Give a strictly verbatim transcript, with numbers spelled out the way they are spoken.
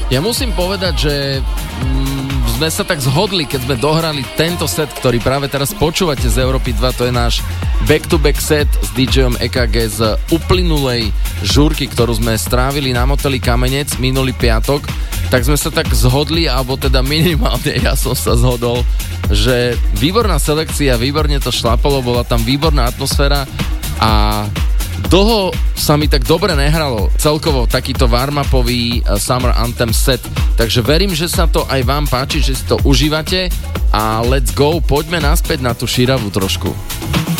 Ja musím povedať, že mm, sme sa tak zhodli, keď sme dohrali tento set, ktorý práve teraz počúvate z Európy dva, to je náš back-to-back set s DJom é ká gé z uplynulej žúrky, ktorú sme strávili na moteli Kamenec minulý piatok, tak sme sa tak zhodli, alebo teda minimálne ja som sa zhodol, že výborná selekcia, výborne to šlapalo, bola tam výborná atmosféra a dlho sa mi tak dobre nehralo celkovo takýto warm-upový Summer Anthem set, takže verím, že sa to aj vám páči, že si to užívate a let's go, poďme naspäť na tú šíravu trošku.